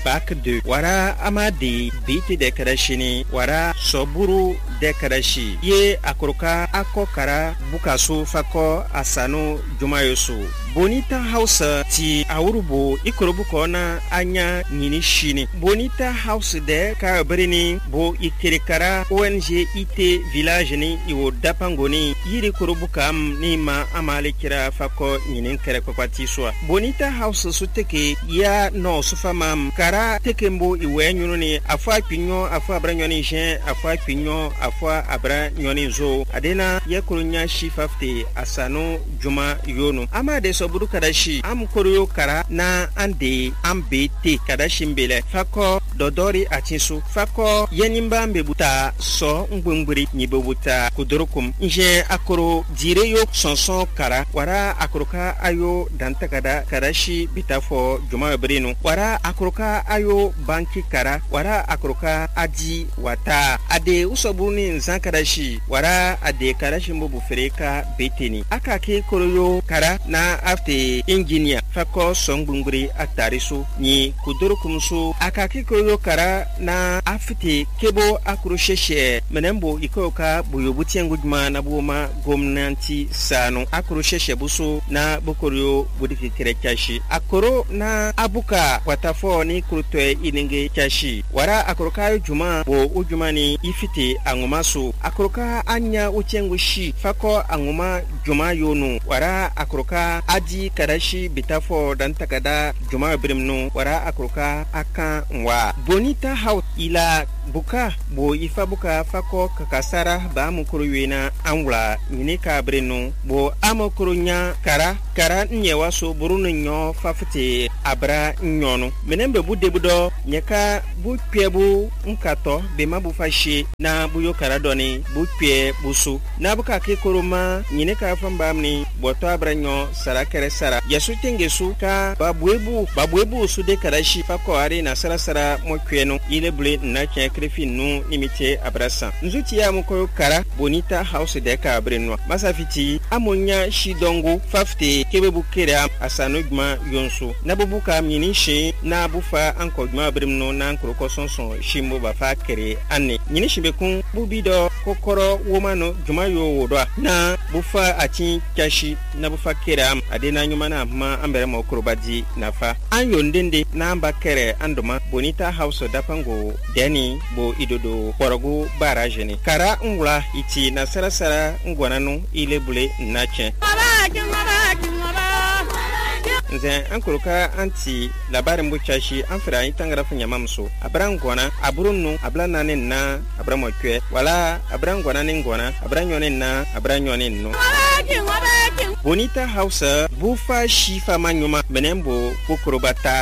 bac 2 wara amade biti de karashini wara soburu de karashi ye akoroka akokara bukaso fako asano jumayoso Bonita House ti awurubo ikorobuko na anya nyini shini. Bonita House de ka berini bo ikerikara ONG IT village ni iwo dapangoni yiri korobuka ni ma amale kira fako nyini kere kwakwati soa. Bonita House suteke ya no sufamam kara tekembo iwe nyunu ni afwa pinyo afwa abra nyoni jen afwa pinyo afwa abra nyoni zo adena ye kurunya shifafte asano juma yono amade soburu kadashi am koroyo kara na ande ambete kadashi mbele fako dodori atinsu fako yenimba mbebuta so ngbengberi nyibebuta kudurukum nje akoro direyo sonson kara wara akoroka ayo dantakada kadashi bitafo juma brino wara akoroka ayo banki kara wara akoroka adi wata ade usobuni nzankadashi wara ade kadashi mbobu fereka beteni akake koroyo kara na afte engineer fako songbunguri atariso ni kudurukumso akake koroyo kara na afte kebo akrosheshe menembo ikoka boyobuti ngudma na boma gomnanti sano akrosheshe buso na bokoroyo budiki kerekashi akoro na abuka watafo ni kurutwe inenge kashi wara akoroka juma bo ujumani ifite angumaso akoroka anya uchengushi fako anguma juma yono wara akoroka adi kadashi bitafo dan takada juma brimno wara akoroka aka wa Bonita House ila buka bo ifa buka fako kakasara ba mukuru wena anwla minika breno bo amokuru nya kara nyewa so burunu nyo fafite abra nyono menembe bude budo nyeka bu kwebu nkato be mabu fashi na buyo kara doni bu kwe busu na buka ke koroma nyineka fambamni boto abra nyo sara kere sara yasu tengesu ka babwebu su de karashi fako ari na sara mo kweno ile ble na krefi nu imite abrasa nzuti ya mukoyo kara Bonita House de ka breno masafiti amonya shidongo fafte kebebu kera asano gma yonso na bubuka minishi na bufa anko gma bremno na nkroko sonson shimbo bafa kere ane minishi bekun bubido kokoro womano juma yo wodwa na bufa atin kashi na bufa kera adena nyuma na ma ambere mo korobadi nafa anyo ndende na amba kere andoma Bonita House dapango deni bo idodo porogo barajeni kara ngula iti na sarasara ngwananu ile bule nache nze ankoroka anti labari mbuchashi amfira itangara funyamamso abrangwana abrunnu ablanane na abramokwe wala abrangwana ningwana abranyone na abranyone no Bonita House bufa shifa manyuma menembo kukurubata